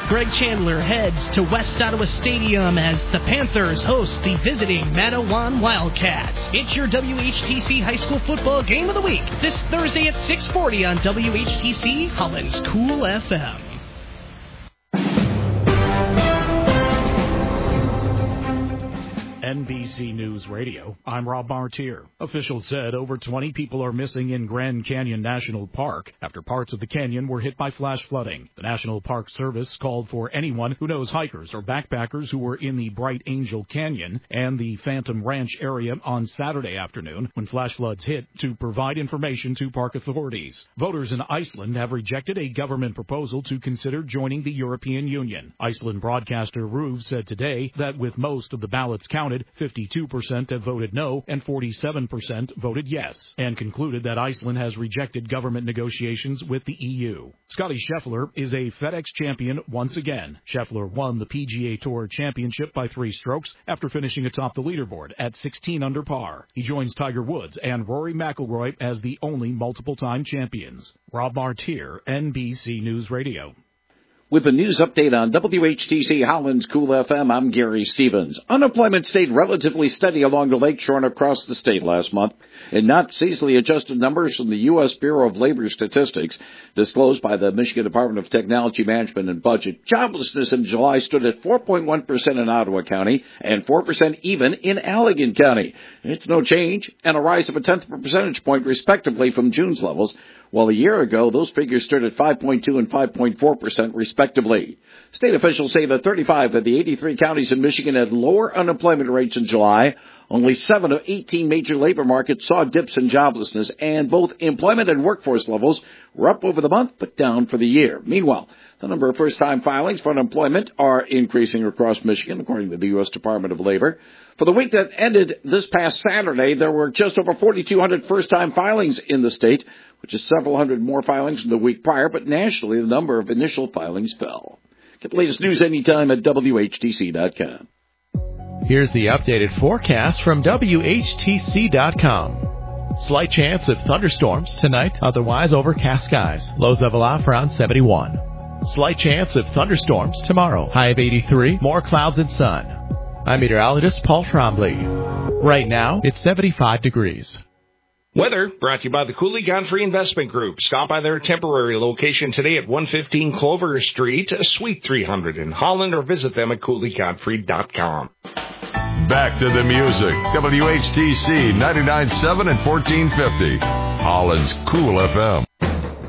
Greg Chandler heads to West Ottawa Stadium as the Panthers host the visiting Manawan Wildcats. It's your WHTC High School Football Game of the Week this Thursday at 6:40 on WHTC Holland's Cool FM. NBC News Radio, I'm Rob Martier. Officials said over 20 people are missing in Grand Canyon National Park after parts of the canyon were hit by flash flooding. The National Park Service called for anyone who knows hikers or backpackers who were in the Bright Angel Canyon and the Phantom Ranch area on Saturday afternoon when flash floods hit to provide information to park authorities. Voters in Iceland have rejected a government proposal to consider joining the European Union. Iceland broadcaster RÚV said today that with most of the ballots counted, 52% have voted no and 47% voted yes, and concluded that Iceland has rejected government negotiations with the EU. Scotty Scheffler is a FedEx champion once again. Scheffler won the PGA Tour Championship by 3 strokes after finishing atop the leaderboard at 16 under par. He joins Tiger Woods and Rory McIlroy as the only multiple-time champions. Rob Martier, NBC News Radio. With a news update on WHTC Holland's Cool FM, I'm Gary Stevens. Unemployment stayed relatively steady along the lakeshore and across the state last month, and not seasonally adjusted numbers from the U.S. Bureau of Labor Statistics disclosed by the Michigan Department of Technology Management and Budget. Joblessness in July stood at 4.1% in Ottawa County and 4% even in Allegan County. It's no change, and a rise of a tenth of a percentage point respectively from June's levels, while a year ago those figures stood at 5.2 and 5.4% respectively. State officials say that 35 of the 83 counties in Michigan had lower unemployment rates in July. Only 7 of 18 major labor markets saw dips in joblessness, and both employment and workforce levels were up over the month but down for the year. Meanwhile, the number of first-time filings for unemployment are increasing across Michigan, according to the U.S. Department of Labor. For the week that ended this past Saturday, there were just over 4,200 first-time filings in the state, which is several hundred more filings than the week prior, but nationally the number of initial filings fell. Get the latest news anytime at WHTC.com. Here's the updated forecast from WHTC.com. Slight chance of thunderstorms tonight, otherwise overcast skies. Lows level off around 71. Slight chance of thunderstorms tomorrow, high of 83, more clouds and sun. I'm meteorologist Paul Trombley. Right now, it's 75 degrees. Weather brought to you by the Cooley Godfrey Investment Group. Stop by their temporary location today at 115 Clover Street, Suite 300 in Holland, or visit them at CooleyGodfrey.com. Back to the music. WHTC 99.7 and 1450. Holland's Cool FM.